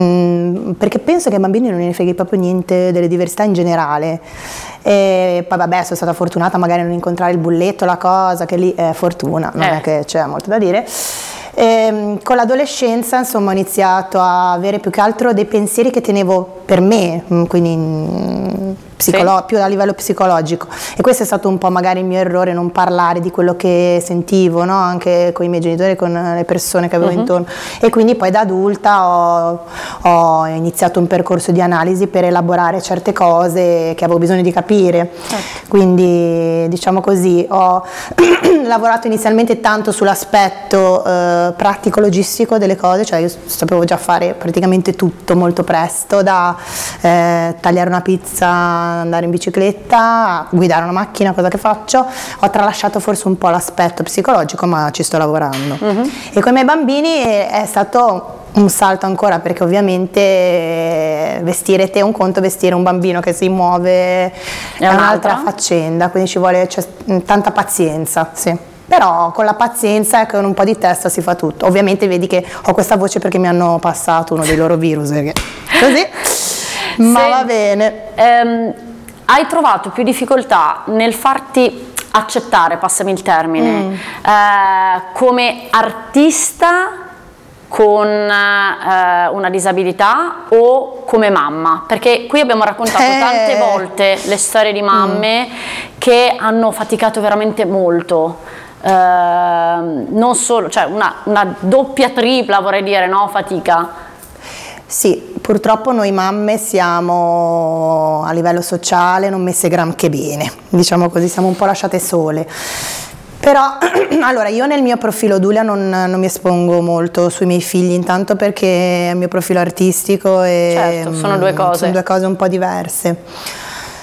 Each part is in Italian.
Perché penso che ai bambini non ne freghi proprio niente delle diversità in generale. E poi vabbè, sono stata fortunata magari a non incontrare il bulletto, la cosa, che lì è fortuna, non è che c'è molto da dire. Con l'adolescenza insomma ho iniziato a avere più che altro dei pensieri che tenevo per me, quindi più a livello psicologico, e questo è stato un po' magari il mio errore, non parlare di quello che sentivo, no? Anche con i miei genitori, con le persone che avevo intorno, e quindi poi da adulta ho iniziato un percorso di analisi per elaborare certe cose che avevo bisogno di capire. Quindi diciamo così, ho lavorato inizialmente tanto sull'aspetto pratico-logistico delle cose, cioè io sapevo già fare praticamente tutto molto presto, da tagliare una pizza, andare in bicicletta, guidare una macchina, cosa che faccio. Ho tralasciato forse un po' l'aspetto psicologico, ma ci sto lavorando. E con i miei bambini è stato un salto ancora, perché ovviamente vestire te è un conto, vestire un bambino che si muove è un'altra faccenda, quindi ci vuole tanta pazienza, sì. Però con la pazienza e con un po' di testa si fa tutto. Ovviamente vedi che ho questa voce perché mi hanno passato uno dei loro virus, così, ma va bene. Hai trovato più difficoltà nel farti accettare, passami il termine, come artista con una disabilità o come mamma? Perché qui abbiamo raccontato tante volte le storie di mamme che hanno faticato veramente molto. Non solo, cioè una doppia, tripla, vorrei dire, no? Fatica. Sì, purtroppo noi mamme siamo a livello sociale non messe granché bene, diciamo così, siamo un po' lasciate sole. Però allora io nel mio profilo Dulia non mi espongo molto sui miei figli, intanto perché è il mio profilo artistico e certo, sono due cose un po' diverse.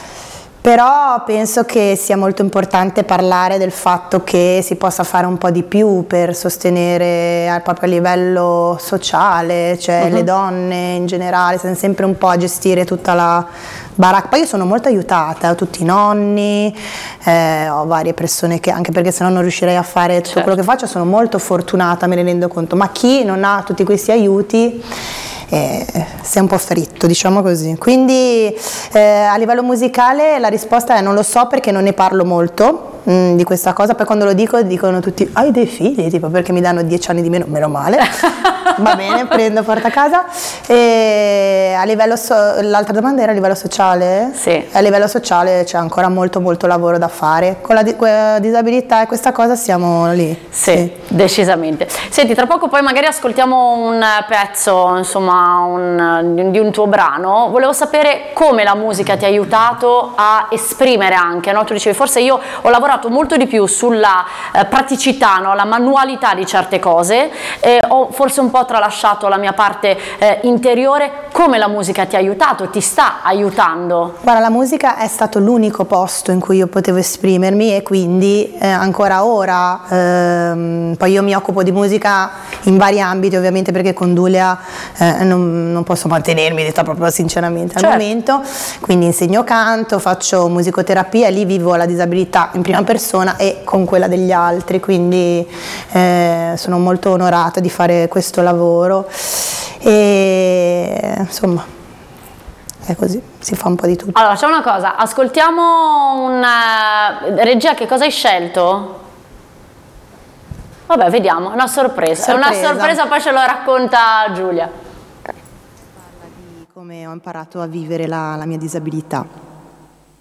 Però penso che sia molto importante parlare del fatto che si possa fare un po' di più per sostenere proprio a livello sociale, cioè le donne in generale, sono sempre un po' a gestire tutta la baracca. Poi io sono molto aiutata, ho tutti i nonni, ho varie persone che, anche perché sennò non riuscirei a fare tutto quello che faccio, sono molto fortunata, me ne rendo conto, ma chi non ha tutti questi aiuti si è un po' fritto, diciamo così. Quindi a livello musicale la risposta è non lo so, perché non ne parlo molto di questa cosa. Poi quando lo dico dicono tutti hai dei figli, tipo, perché mi danno 10 anni di meno male. Va bene, prendo, porto a casa. E a livello l'altra domanda era a livello sociale? Sì. A livello sociale c'è ancora molto lavoro da fare. Con la disabilità e questa cosa siamo lì. Sì, decisamente. Senti, tra poco poi magari ascoltiamo un pezzo, insomma, di un tuo brano. Volevo sapere come la musica ti ha aiutato a esprimere anche, no? Tu dicevi, forse io ho lavorato molto di più sulla praticità, no? La manualità di certe cose, ho forse un po' tralasciato la mia parte interiore. Come la musica ti ha aiutato, ti sta aiutando? Guarda, la musica è stato l'unico posto in cui io potevo esprimermi, e quindi ancora ora, poi io mi occupo di musica in vari ambiti, ovviamente, perché con Dulia non posso mantenermi, detto proprio sinceramente al momento, quindi insegno canto, faccio musicoterapia, lì vivo la disabilità in prima persona e con quella degli altri, quindi sono molto onorata di fare questo lavoro e insomma è così, si fa un po' di tutto. Allora facciamo una cosa, ascoltiamo regia, che cosa hai scelto? Vabbè, vediamo, è una sorpresa. È una sorpresa, poi ce lo racconta Giulia. Parla di come ho imparato a vivere la mia disabilità.